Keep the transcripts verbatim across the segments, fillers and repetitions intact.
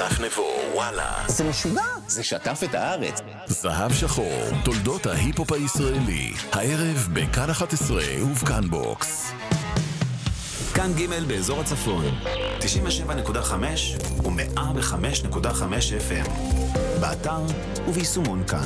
אסף נבו, וואלה. זה משוגע, זה שטף את הארץ. זהב שחור, תולדות ההיפ-הופ הישראלי. הערב בכאן אחת עשרה ובכאן בוקס. כאן ג' באזור הצפון, תשעים ושבע נקודה חמש ו-מאה וחמש נקודה חמש אף אם. באתר וביישומון כאן.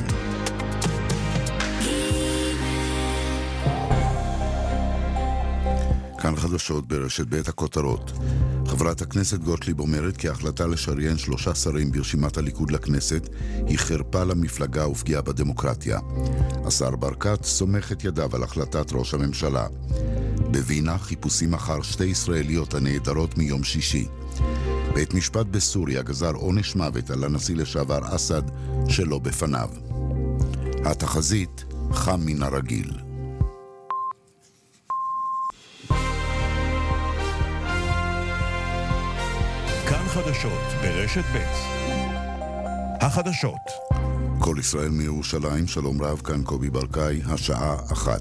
כאן חדשות ברשת בית הכותרות. חברת הכנסת גוטליב אומרת כי ההחלטה לשריין שלושה שרים ברשימת הליכוד לכנסת היא חרפה למפלגה ופגיעה בדמוקרטיה. השר ברקת סומך את ידיו על החלטת ראש הממשלה. בווינה חיפושים אחר שתי ישראליות הנעדרות מיום שישי. בית משפט בסוריה גזר עונש מוות על הנשיא לשעבר אסד שלא בפניו. התחזית חם מן הרגיל. כאן חדשות ברשת ב'. החדשות. כל ישראל מירושלים, שלום רב, כאן קובי ברקאי, השעה אחת.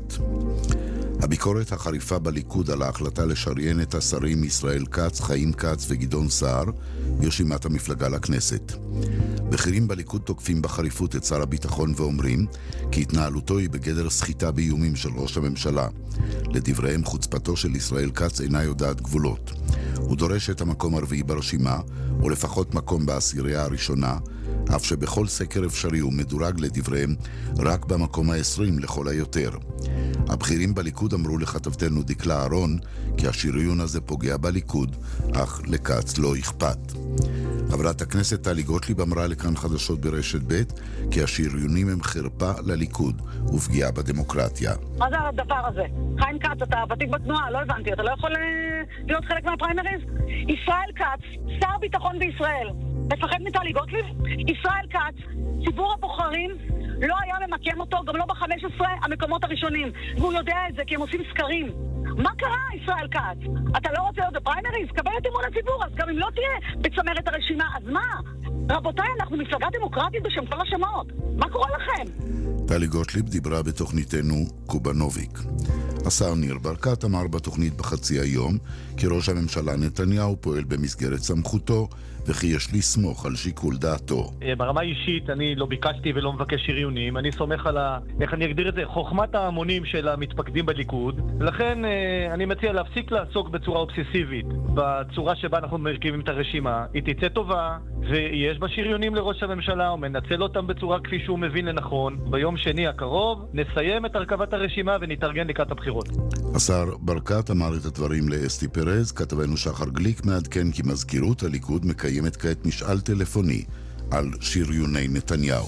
הביקורת החריפה בליכוד על ההחלטה לשריין את השרים ישראל כץ, חיים כץ וגדעון סער ברשימת המפלגה לכנסת. בכירים בליכוד תוקפים בחריפות את שר הביטחון ואומרים כי התנהלותו היא בגדר סחיטה באיומים של ראש הממשלה. לדבריהם חוצפתו של ישראל כץ אינה יודעת גבולות. הוא דורש את המקום הרביעי ברשימה, או לפחות מקום בעשירייה הראשונה, אף שבכל סקר אפשרי הוא מדורג לדבריהם רק במקום ה-עשרים לכל היותר. הבכירים בליכוד אמרו לכתבתנו דקלה אהרון כי השריון הזה פוגע בליכוד, אך לכץ לא אכפת. חברת הכנסת טלי גוטליב אמרה לכאן חדשות ברשת ב' כי השריונים הם חרפה לליכוד ופגיעה בדמוקרטיה. מה זה הדבר הזה? חיים כץ, אתה ותיק בתנועה, לא הבנתי, אתה לא יכול להיות חלק מהפריימריז? ישראל כץ, שר ביטחון בישראל, מפחד מטלי גוטליב? ישראל כץ, ציבור הבוחרים לא היה ממקם אותו, גם לא ב-חמש עשרה המקומות הראשונים, והוא יודע את זה כי הם עושים סקרים. מה קרה, ישראל כץ? אתה לא רוצה להיות בפריימריז? קבל את אמון הציבור, אז גם אם לא תהיה בצמרת הרשימה, אז מה? רבותיי, אנחנו מפלגה דמוקרטית בשם כל השמות. מה קורה לכם? טלי גוטליב דיברה בתוכניתנו קובנוביק. השר ניר ברקת אמר בתוכנית בחצי היום כי ראש הממשלה נתניהו פועל במסגרת סמכותו וכי יש לסמוך על שיקול דעתו. ברמה אישית אני לא ביקשתי ולא מבקש שריונים, אני סומך על ה... איך אני אגדיר את זה? חוכמת ההמונים של המתפקדים בליכוד, ולכן אני מציע להפסיק לעסוק בצורה אובססיבית בצורה שבה אנחנו מרכיבים את הרשימה. היא תצא טובה ויש בה שריונים לראש הממשלה, הוא מנצל אותם בצורה כפי שהוא מבין לנכון. ביום שני הקרוב נסיים את הרכבת הרשימה ונתארגן לקראת הבחירות. השר ברקת אמר את הדברים לאסתי פרז. כתבנו שחר גליק מעדכן כי מזכירות הליכוד מקיימת כעת משאל טלפוני על שריוני נתניהו.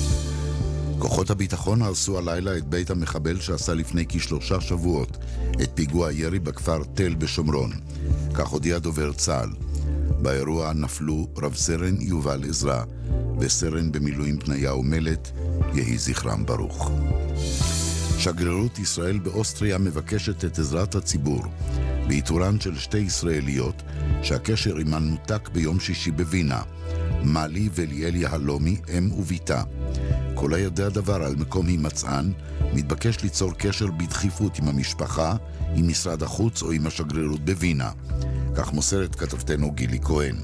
כוחות הביטחון הרסו הלילה את בית המחבל שעשה לפני כשלושה שבועות את פיגוע הירי בכפר תל בשומרון. כך הודיע דובר צה"ל. באירוע נפלו רב סרן יובל עזרא וסרן במילואים פניהו מלט, יהי זכרם ברוך. שגרירות ישראל באוסטריה מבקשת את עזרת הציבור באיתורן של שתי ישראליות שהקשר עימן נותק ביום שישי בווינה, מלי וליאל יהלומי, אם וביתה. כל היודע דבר על מקום הימצאן מתבקש ליצור קשר בדחיפות עם המשפחה, עם משרד החוץ או עם השגרירות בווינה. כך מוסרת כתבתנו גילי כהן.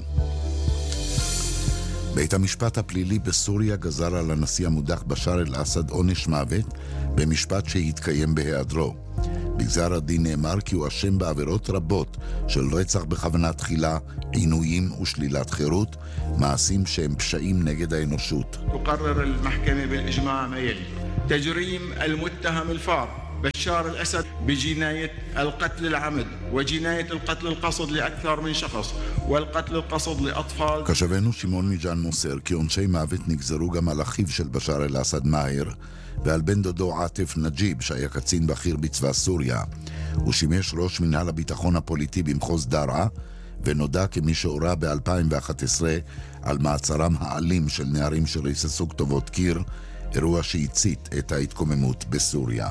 בית המשפט הפלילי בסוריה גזר על הנשיא המודח בשאר אל-אסד עונש מוות במשפט שהתקיים בהיעדרו. בגזר הדין נאמר כי הוא אשם בעבירות רבות של רצח בכוונה תחילה, עינויים ושלילת חירות, מעשים שהם פשעים נגד האנושות. تقرر المحكمة بالإجماع ما يلي: تجريم المتهم الفار بشار الأسد بجناية القتل العمد وجناية القتل القصد لأكثر من شخص والقتل القصد لأطفال. כשבנו שמעון מג'אן מוסר כי עונשי מוות נגזרו גם על אחיו של בשאר אל-אסד מאהר ועל בן דודו עטף נג'יב שהיה קצין בכיר בצבא סוריה. הוא שימש ראש מנהל הביטחון הפוליטי במחוז דרעה ונודע כמי שהורה ב-אלפיים ואחת עשרה על מעצרם האלים של נערים שריססו כתובות קיר, אירוע שהצית את ההתקוממות בסוריה.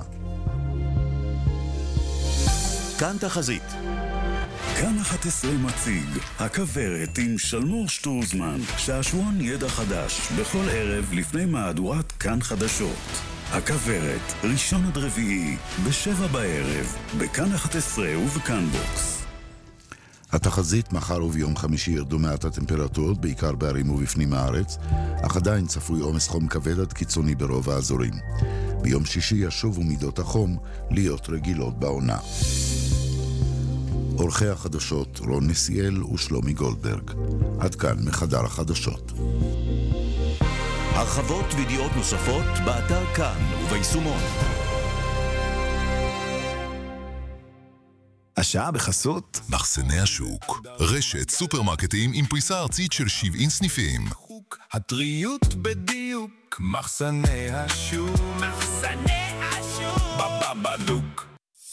כאן תחזית. כאן אחת עשרה מציג הכברת עם שלמור שטרוזמן, שעשועון ידע חדש בכל ערב לפני מהדורת כאן חדשות. הכברת, ראשון עד רביעי בשבע בערב בכאן אחת עשרה ובכאן בוקס. התחזית מחר וביום חמישי ירדו מעט הטמפרטורות, בעיקר בערים ובפנים הארץ, אך עדיין צפוי עומס חום כבד עד קיצוני ברוב האזורים. ביום שישי ישובו מידות החום להיות רגילות בעונה. עורכי החדשות רון נסיאל ושלומי גולדברג. עד כאן מחדר החדשות. הרחבות וידיעות נוספות באתר כאן וביישומון. השעה בחסות מחסני השוק, רשת סופרמרקטים עם פריסה ארצית של שבעים סניפים. הטריות בדיוק, מחסני השוק, מחסני השוק, בבבדוק.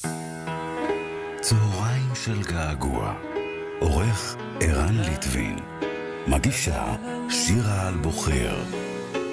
צהריים של געגוע, עורך ערן ליטבין, מגישה שירה על בוחר.